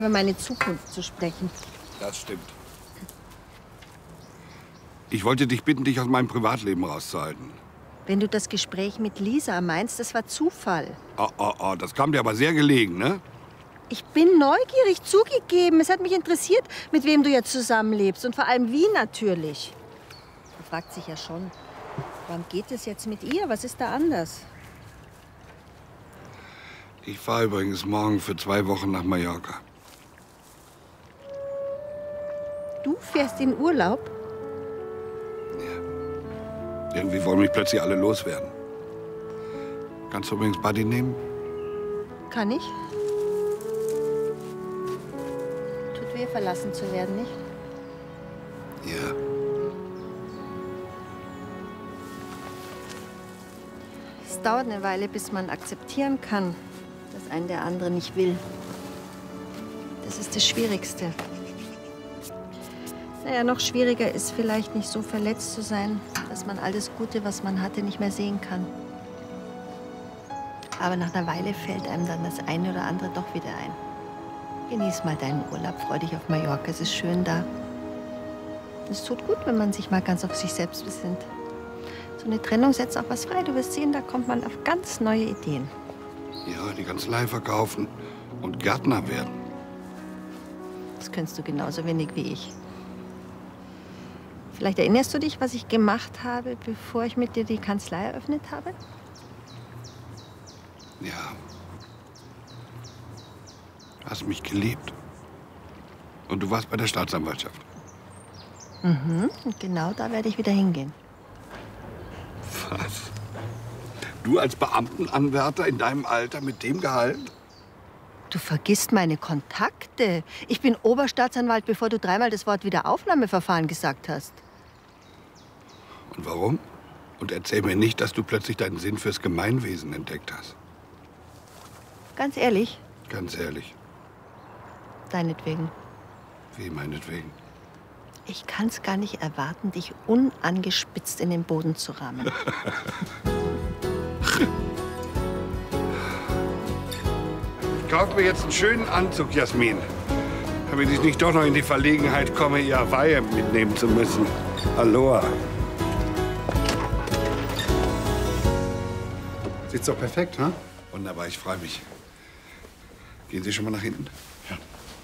über meine Zukunft zu sprechen. Das stimmt. Ich wollte dich bitten, dich aus meinem Privatleben rauszuhalten. Wenn du das Gespräch mit Lisa meinst, das war Zufall. Oh, das kam dir aber sehr gelegen, ne? Ich bin neugierig, zugegeben. Es hat mich interessiert, mit wem du jetzt zusammenlebst und vor allem wie natürlich. Man fragt sich ja schon, warum geht es jetzt mit ihr? Was ist da anders? Ich fahre übrigens morgen für 2 Wochen nach Mallorca. Du fährst in Urlaub? Ja. Irgendwie wollen mich plötzlich alle loswerden. Kannst du übrigens Buddy nehmen? Kann ich? Tut weh, verlassen zu werden, nicht? Ja. Es dauert eine Weile, bis man akzeptieren kann, dass einen der andere nicht will. Das ist das Schwierigste. Naja, noch schwieriger ist vielleicht nicht so verletzt zu sein, dass man all das Gute, was man hatte, nicht mehr sehen kann. Aber nach einer Weile fällt einem dann das eine oder andere doch wieder ein. Genieß mal deinen Urlaub, freu dich auf Mallorca, es ist schön da. Es tut gut, wenn man sich mal ganz auf sich selbst besinnt. So eine Trennung setzt auch was frei. Du wirst sehen, da kommt man auf ganz neue Ideen. Ja, die Kanzlei verkaufen und Gärtner werden. Das könntest du genauso wenig wie ich. Vielleicht erinnerst du dich, was ich gemacht habe, bevor ich mit dir die Kanzlei eröffnet habe? Ja. Du hast mich geliebt. Und du warst bei der Staatsanwaltschaft. Mhm, und genau da werde ich wieder hingehen. Was? Du als Beamtenanwärter in deinem Alter mit dem Gehalt? Du vergisst meine Kontakte. Ich bin Oberstaatsanwalt, bevor du 3-mal das Wort Wiederaufnahmeverfahren gesagt hast. Und warum? Und erzähl mir nicht, dass du plötzlich deinen Sinn fürs Gemeinwesen entdeckt hast. Ganz ehrlich? Ganz ehrlich. Deinetwegen. Wie meinetwegen? Ich kann es gar nicht erwarten, dich unangespitzt in den Boden zu rammen. Ich kauf mir jetzt einen schönen Anzug, Jasmin. Damit ich nicht doch noch in die Verlegenheit komme, ihr Hawaii mitnehmen zu müssen. Aloha. Sitzt doch perfekt, ne? Wunderbar, ich freue mich. Gehen Sie schon mal nach hinten? Ja.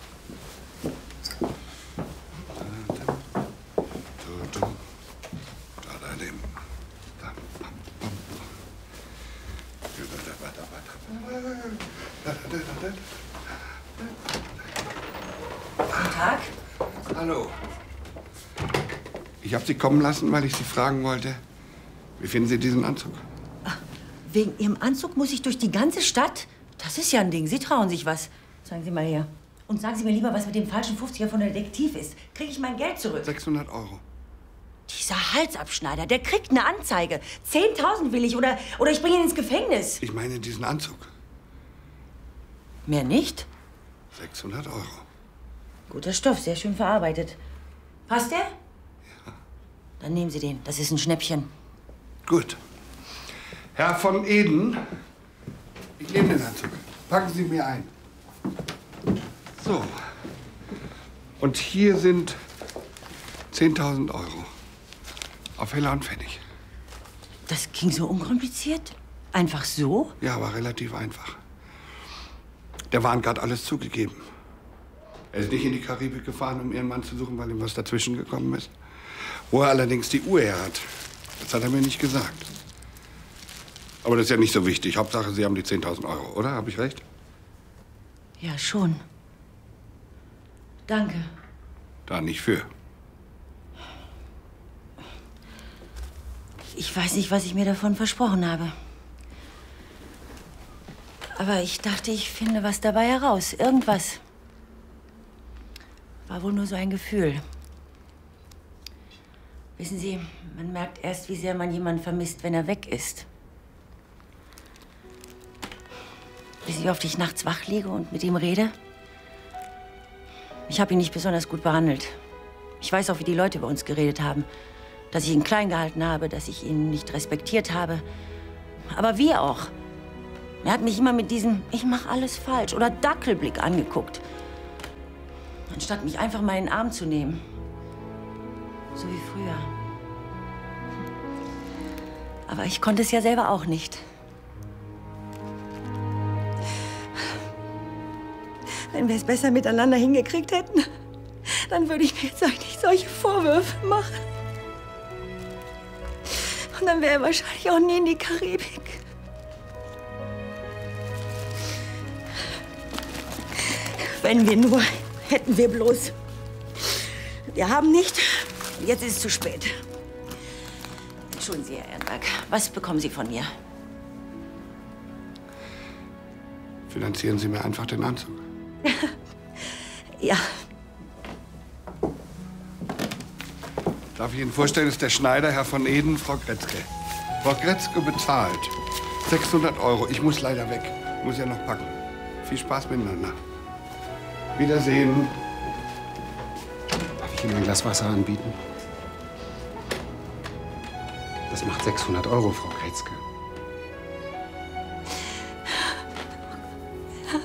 Guten Tag. Hallo. Ich habe Sie kommen lassen, weil ich Sie fragen wollte, wie finden Sie diesen Anzug? Wegen Ihrem Anzug muss ich durch die ganze Stadt? Das ist ja ein Ding. Sie trauen sich was. Sagen Sie mal her. Und sagen Sie mir lieber, was mit dem falschen 50er von der Detektiv ist. Kriege ich mein Geld zurück? 600 Euro. Dieser Halsabschneider, der kriegt eine Anzeige. 10.000 will ich oder ich bringe ihn ins Gefängnis. Ich meine diesen Anzug. Mehr nicht? 600 Euro. Guter Stoff, sehr schön verarbeitet. Passt der? Ja. Dann nehmen Sie den. Das ist ein Schnäppchen. Gut. Herr von Eden, ich nehme den Anzug. Packen Sie mir ein. So. Und hier sind 10.000 Euro. Auf Heller und Pfennig. Das ging so unkompliziert? Einfach so? Ja, war relativ einfach. Der Wahn hat alles zugegeben. Er ist nicht in die Karibik gefahren, um ihren Mann zu suchen, weil ihm was dazwischen gekommen ist. Wo er allerdings die Uhr her hat, das hat er mir nicht gesagt. Aber das ist ja nicht so wichtig. Hauptsache, Sie haben die 10.000 Euro, oder? Habe ich recht? Ja, schon. Danke. Da nicht für. Ich weiß nicht, was ich mir davon versprochen habe. Aber ich dachte, ich finde was dabei heraus. Irgendwas. War wohl nur so ein Gefühl. Wissen Sie, man merkt erst, wie sehr man jemanden vermisst, wenn er weg ist. Wissen Sie, wie oft ich nachts wach liege und mit ihm rede? Ich habe ihn nicht besonders gut behandelt. Ich weiß auch, wie die Leute über uns geredet haben. Dass ich ihn klein gehalten habe, dass ich ihn nicht respektiert habe. Aber wie auch? Er hat mich immer mit diesem Ich mach alles falsch oder Dackelblick angeguckt. anstatt mich einfach mal in den Arm zu nehmen. So wie früher. Aber ich konnte es ja selber auch nicht. Wenn wir es besser miteinander hingekriegt hätten, dann würde ich mir jetzt euch nicht solche Vorwürfe machen. Und dann wäre er wahrscheinlich auch nie in die Karibik. Wenn wir nur, hätten wir bloß. Wir haben nicht. Jetzt ist es zu spät. Entschuldigen Sie, Herr Ehrenberg. Was bekommen Sie von mir? Finanzieren Sie mir einfach den Anzug. Ja. Darf ich Ihnen vorstellen, ist der Schneider, Herr von Eden, Frau Gretzke. Frau Gretzke bezahlt 600 €. Ich muss leider weg. Muss ja noch packen. Viel Spaß miteinander. Wiedersehen. Darf ich Ihnen ein Glas Wasser anbieten? Das macht 600 €, Frau Gretzke.